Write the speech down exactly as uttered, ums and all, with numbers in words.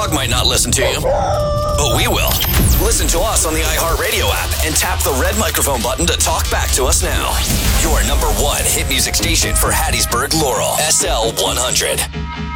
dog might not listen to you, but we will. Listen to us on the iHeartRadio app and tap the red microphone button to talk back to us now. Your number one hit music station for Hattiesburg, Laurel, S L one hundred.